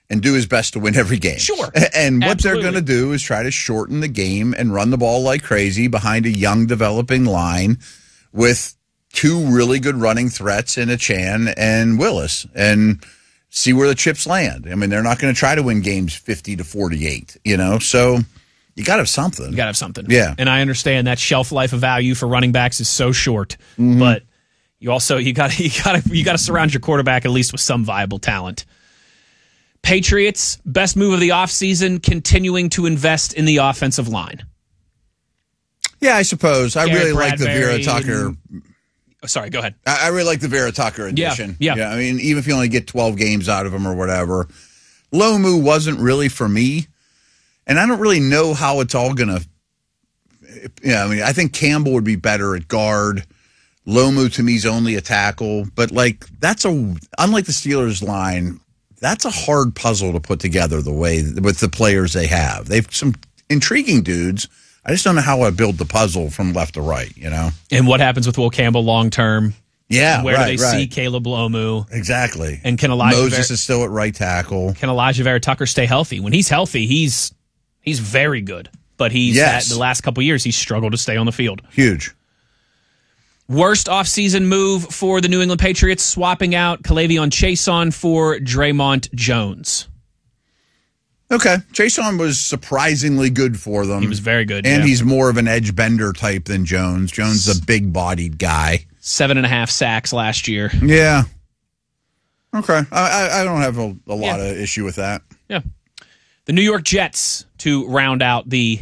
and do his best to win every game. Sure. And what Absolutely. they're going to do is try to shorten the game and run the ball like crazy behind a young developing line with two really good running threats in Achane and Willis, and see where the chips land. I mean, they're not going to try to win games 50-48, so you got to have something. You got to have something. Yeah. And I understand that shelf life of value for running backs is so short, but you got to surround your quarterback at least with some viable talent. Patriots, best move of the offseason, continuing to invest in the offensive line. Yeah, I suppose. I Garrett really like the Vera Bradbury Tucker. Sorry, go ahead. I really like the Vera Tucker addition. Yeah. I mean, even if you only get 12 games out of him or whatever. Lomu wasn't really for me, and I don't really know how it's all going to. I mean, I think Campbell would be better at guard. Lomu to me is only a tackle, but unlike the Steelers line, that's a hard puzzle to put together the way with the players they have. They've some intriguing dudes. I just don't know how I build the puzzle from left to right, And what happens with Will Campbell long term? Yeah, Where do they see Caleb Lomu? Exactly. And can Elijah Moses is still at right tackle. Can Elijah Vera Tucker stay healthy? When he's healthy, he's very good. But had the last couple years, he's struggled to stay on the field. Huge. Worst offseason move for the New England Patriots, swapping out K'Lavon Chaisson for Draymond Jones. Okay. Chaisson was surprisingly good for them. He was very good. And he's more of an edge bender type than Jones. Jones is a big-bodied guy. 7.5 sacks last year. Yeah. Okay. I don't have a lot of issue with that. Yeah. The New York Jets to round out the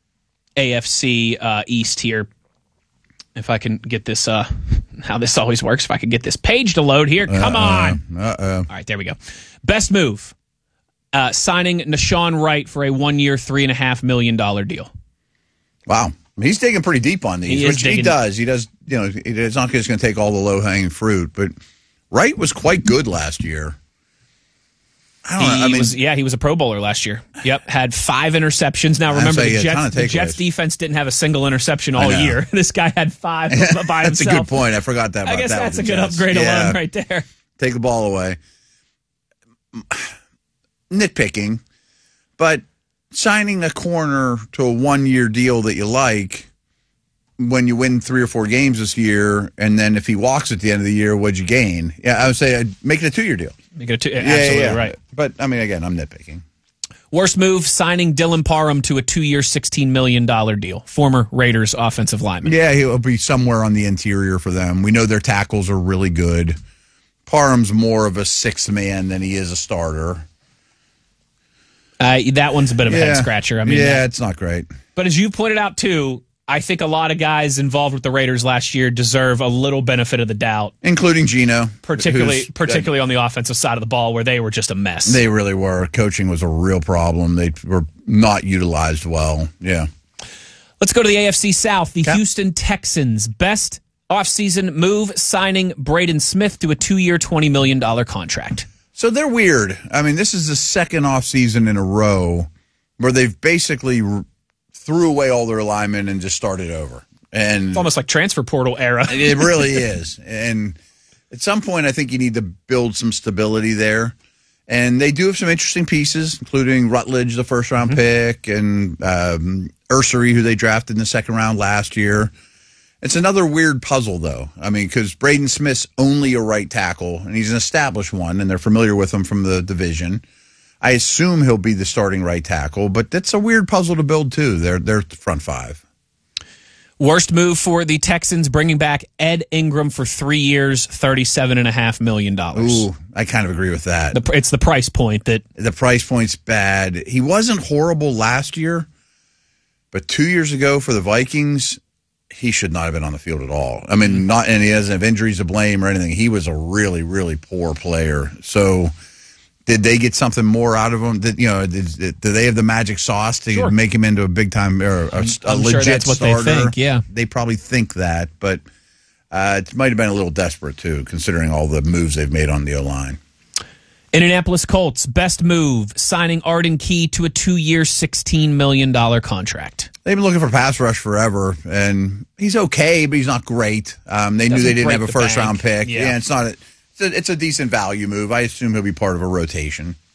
AFC East here. If I can get this, how this always works, if I can get this page to load here. Come on. All right, there we go. Best move, signing Nashawn Wright for a 1-year, $3.5 million deal. Wow. He's digging pretty deep on these, which he does. He does, it's not just going to take all the low-hanging fruit, but Wright was quite good last year. He was a Pro Bowler last year. Yep, had 5 interceptions. Now remember, the Jets defense didn't have a single interception all year. This guy had 5 by himself. That's a good point. I forgot that. I guess that's a good upgrade alone right there. Take the ball away. Nitpicking, but signing a corner to a 1-year deal that you like when you win 3 or 4 games this year, and then if he walks at the end of the year, what'd you gain? Yeah, I would say I'd make it a 2-year deal. Absolutely right. But, I mean, again, I'm nitpicking. Worst move, signing Dylan Parham to a 2-year, $16 million deal. Former Raiders offensive lineman. Yeah, he'll be somewhere on the interior for them. We know their tackles are really good. Parham's more of a 6th man than he is a starter. That one's a bit of a head-scratcher. I mean, it's not great. But as you pointed out, too, I think a lot of guys involved with the Raiders last year deserve a little benefit of the doubt. Including Geno. Particularly on the offensive side of the ball where they were just a mess. They really were. Coaching was a real problem. They were not utilized well. Yeah. Let's go to the AFC South. The Houston Texans. Best offseason move, signing Braden Smith to a 2-year, $20 million contract. So they're weird. I mean, this is the second offseason in a row where they've basically threw away all their linemen and just started over. And it's almost like transfer portal era. It really is. And at some point, I think you need to build some stability there. And they do have some interesting pieces, including Rutledge, the first-round pick, and Ursery, who they drafted in the second round last year. It's another weird puzzle, though. I mean, because Braden Smith's only a right tackle, and he's an established one, and they're familiar with him from the division. I assume he'll be the starting right tackle, but that's a weird puzzle to build, too. They're front 5. Worst move for the Texans, bringing back Ed Ingram for 3 years, $37.5 million. Ooh, I kind of agree with that. It's the price point that... The price point's bad. He wasn't horrible last year, but 2 years ago for the Vikings, he should not have been on the field at all. I mean, and he doesn't have injuries to blame or anything. He was a really, really poor player. So... did they get something more out of him? Do they have the magic sauce to make him into a big time or a legit sure that's what starter? they think. Yeah, they probably think that, but it might have been a little desperate too, considering all the moves they've made on the O-line. Indianapolis Colts best move, signing Arden Key to a 2-year, $16 million contract. They've been looking for pass rush forever, and he's okay, but he's not great. They knew they didn't have a first round pick. Yeah, it's not. It's a decent value move. I assume he'll be part of a rotation.